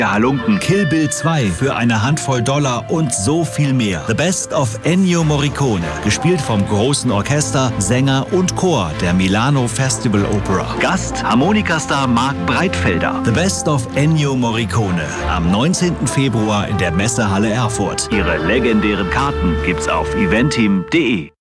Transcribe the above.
Der Halunken, Kill Bill 2 für eine Handvoll $, und so viel mehr. The Best of Ennio Morricone, gespielt vom großen Orchester, Sänger und Chor der Milano Festival Opera. Gast Harmonikastar Marc Breitfelder. The Best of Ennio Morricone am 19. Februar in der Messehalle Erfurt. Ihre legendären Karten gibt's auf eventim.de.